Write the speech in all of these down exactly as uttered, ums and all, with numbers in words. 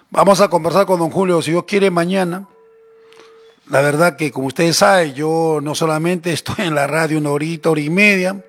Vamos a conversar con don Julio, si Dios quiere, mañana. La verdad que, como ustedes saben, yo no solamente estoy en la radio una horita, hora y media,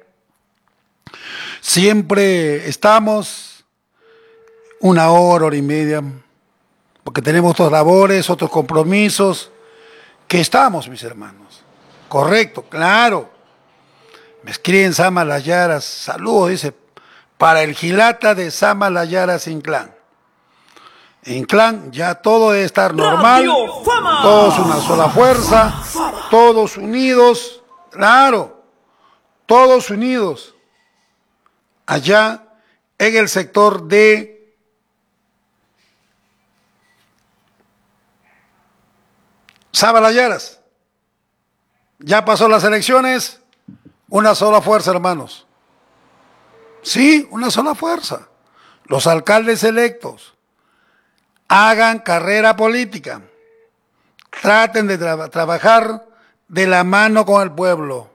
siempre estamos una hora, hora y media, porque tenemos otras labores, otros compromisos, que estamos, mis hermanos. Correcto, claro. Me escriben Sama Las Yaras, saludos, dice, para el Gilata de Sama Las Yaras Inclán. En Clan ya todo debe estar normal, todos una sola fuerza, todos unidos, claro, todos unidos, allá en el sector de Sabalayaras. Ya pasó las elecciones, una sola fuerza, hermanos. Sí, una sola fuerza. Los alcaldes electos hagan carrera política, traten de tra trabajar de la mano con el pueblo.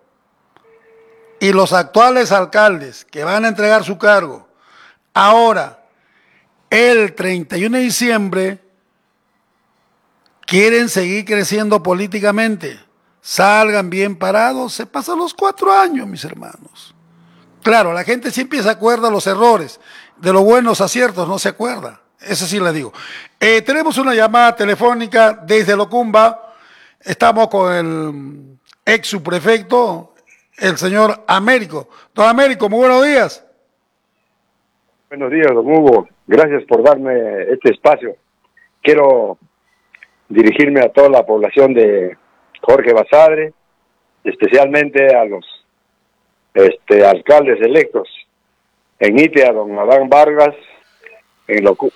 Y los actuales alcaldes que van a entregar su cargo ahora, el treinta y uno de diciembre, quieren seguir creciendo políticamente, salgan bien parados, se pasan los cuatro años, mis hermanos. Claro, la gente siempre se acuerda de los errores, de los buenos aciertos no se acuerda. Eso sí le digo. Eh, tenemos una llamada telefónica desde Locumba. Estamos con el ex subprefecto, el señor Américo. Don Américo, muy buenos días. Buenos días, don Hugo. Gracias por darme este espacio. Quiero dirigirme a toda la población de Jorge Basadre, especialmente a los este, alcaldes electos. En Ite, a don Adán Vargas, en Locumba.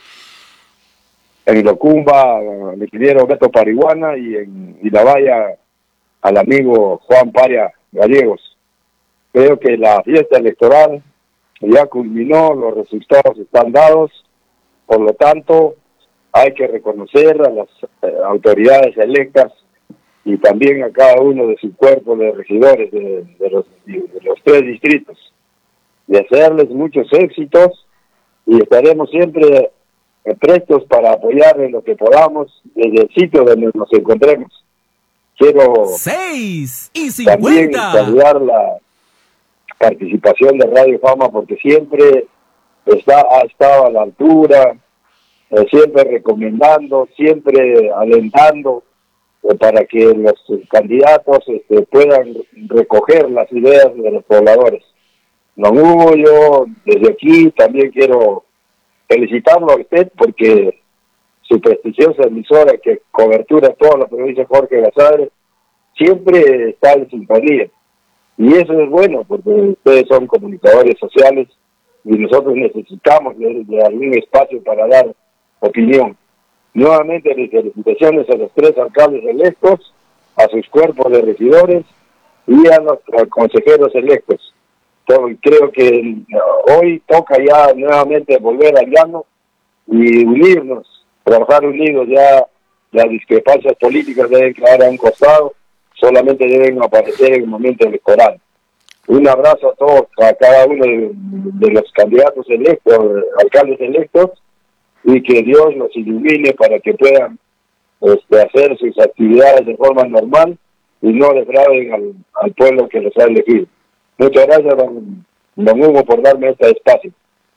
En Locumba, mi ingeniero Beto Parihuana, y en Ilabaya al amigo Juan Paria Gallegos. Creo que la fiesta electoral ya culminó, los resultados están dados, por lo tanto hay que reconocer a las eh, autoridades electas y también a cada uno de su cuerpo de regidores de, de, los, de los tres distritos, y hacerles muchos éxitos, y estaremos siempre prestos para apoyar en lo que podamos desde el sitio donde nos encontremos. Quiero seis y también cincuenta saludar la participación de Radio Fama, porque siempre está, ha estado a la altura, eh, siempre recomendando, siempre alentando eh, para que los candidatos este, puedan recoger las ideas de los pobladores. Don Hugo, yo desde aquí también quiero felicitarlo a usted porque su prestigiosa emisora que cobertura toda la provincia de Jorge Basadre siempre está en sintonía, y eso es bueno porque ustedes son comunicadores sociales y nosotros necesitamos de, de algún espacio para dar opinión. Nuevamente mis felicitaciones a los tres alcaldes electos, a sus cuerpos de regidores y a los a consejeros electos. Creo que hoy toca ya nuevamente volver al llano y unirnos, trabajar unidos. Ya las discrepancias políticas deben quedar a un costado, solamente deben aparecer en el momento electoral. Un abrazo a todos, a cada uno de, de los candidatos electos, alcaldes electos, y que Dios los ilumine para que puedan este, hacer sus actividades de forma normal y no defrauden al, al pueblo que los ha elegido. Muchas gracias, don, don Hugo, por darme este espacio.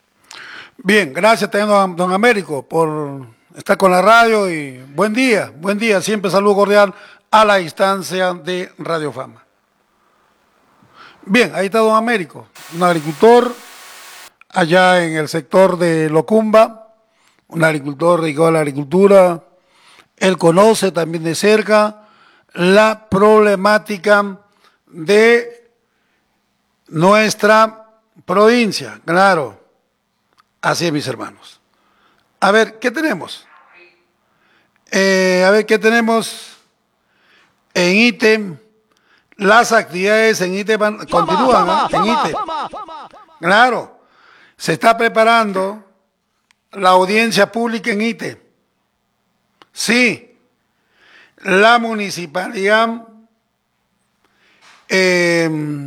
Bien, gracias también, don, don Américo, por estar con la radio, y buen día, buen día, siempre saludo cordial a la distancia de Radio Fama. Bien, ahí está don Américo, un agricultor allá en el sector de Locumba, un agricultor dedicado a la agricultura. Él conoce también de cerca la problemática de nuestra provincia, claro. Así es, mis hermanos. A ver, ¿qué tenemos? Eh, a ver, ¿qué tenemos en Ite? Las actividades en Ite van, continúan, ¿eh? En Ite. Claro, se está preparando la audiencia pública en Ite. Sí, la municipalidad eh,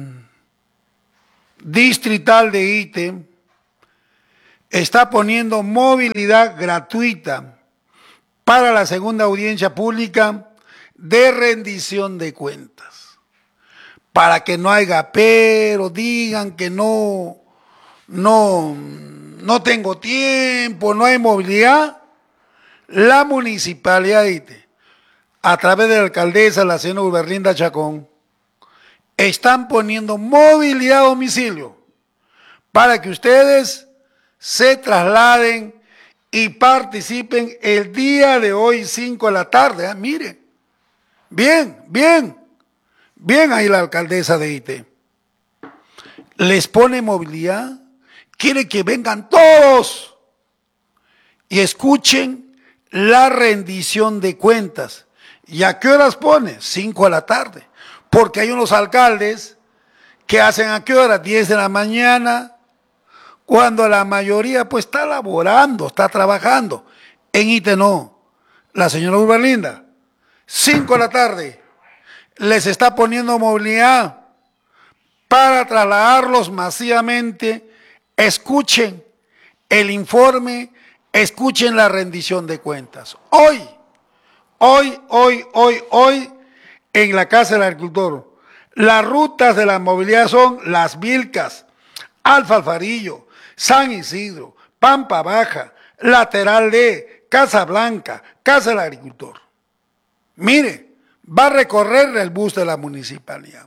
distrital de Ite está poniendo movilidad gratuita para la segunda audiencia pública de rendición de cuentas. Para que no haya pero, digan que no, no, no tengo tiempo, no hay movilidad. La municipalidad, a través de la alcaldesa, la señora Urberlinda Chacón, están poniendo movilidad a domicilio para que ustedes se trasladen y participen el día de hoy, cinco de la tarde. ¿eh? Miren, bien, bien, bien ahí la alcaldesa de Ite. Les pone movilidad, quiere que vengan todos y escuchen la rendición de cuentas. ¿Y a qué horas pone? cinco de la tarde. Porque hay unos alcaldes que hacen a qué hora, diez de la mañana, cuando la mayoría pues está laborando, está trabajando. En Ite no. La señora Urberlinda, cinco de la tarde, les está poniendo movilidad para trasladarlos masivamente. Escuchen el informe, escuchen la rendición de cuentas. Hoy, hoy, hoy, hoy, hoy, en la Casa del Agricultor, las rutas de la movilidad son Las Vilcas, Alfalfarillo, San Isidro, Pampa Baja, Lateral D, Casa Blanca, Casa del Agricultor. Mire, va a recorrer el bus de la municipalidad.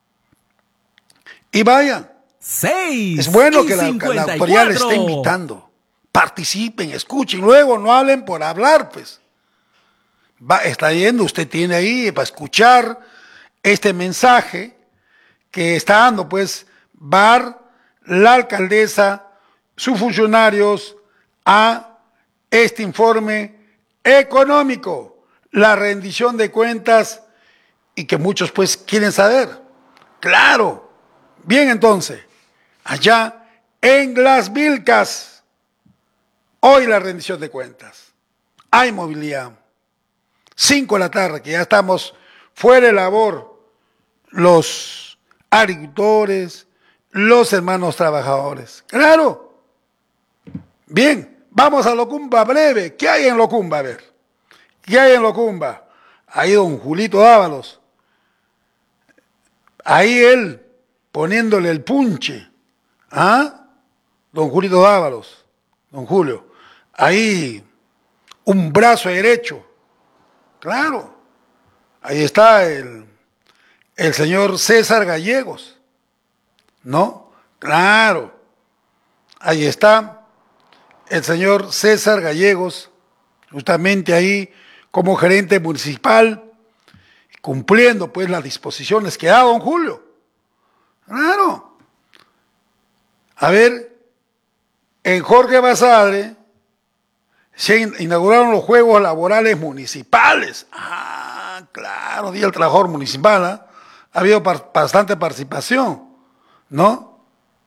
Y vayan. Seis es bueno que la, la autoridad les esté invitando. Participen, escuchen, luego no hablen por hablar, pues. Va, está yendo, usted tiene ahí para escuchar este mensaje que está dando, pues, va la alcaldesa, sus funcionarios, a este informe económico, la rendición de cuentas, y que muchos, pues, quieren saber. Claro. Bien, entonces, allá en Las Vilcas, hoy la rendición de cuentas. Hay movilidad. cinco de la tarde, que ya estamos fuera de labor, los agricultores, los hermanos trabajadores. Claro. Bien, vamos a Locumba breve. ¿Qué hay en Locumba? A ver. ¿Qué hay en Locumba? Ahí don Julito Dávalos. Ahí él poniéndole el punche. ¿Ah? Don Julito Dávalos. Don Julio. Ahí un brazo derecho. Claro, ahí está el, el señor César Gallegos, ¿no? Claro, ahí está el señor César Gallegos, justamente ahí como gerente municipal, cumpliendo pues las disposiciones que da don Julio. Claro. A ver, en Jorge Basadre se inauguraron los Juegos Laborales Municipales. Ah, claro, Día del Trabajador Municipal. ¿eh? Ha habido par bastante participación, ¿no?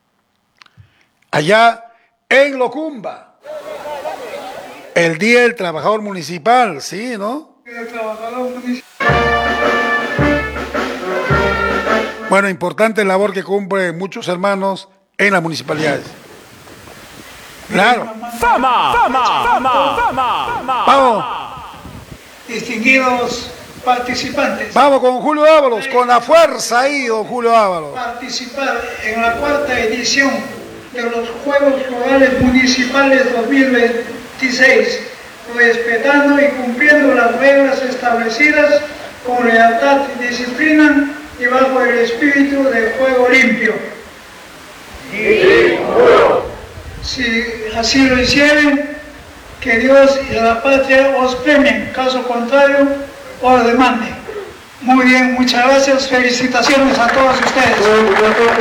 Allá en Locumba, el Día del Trabajador Municipal, ¿sí, no? El trabajador municipal. Bueno, importante labor que cumplen muchos hermanos en las municipalidades. Claro. ¡Fama! ¡Fama! ¡Fama! ¡Fama! Vamos. Distinguidos participantes. Vamos con Julio Dávalos, con la fuerza ahí, don Julio Dávalos. Participar en la cuarta edición de los Juegos Florales Municipales dos mil veintiséis, respetando y cumpliendo las reglas establecidas con lealtad y disciplina y bajo el espíritu del juego limpio. Sí, si así lo hicieren, que Dios y la patria os premien, caso contrario, os demande. Muy bien, muchas gracias, felicitaciones a todos ustedes.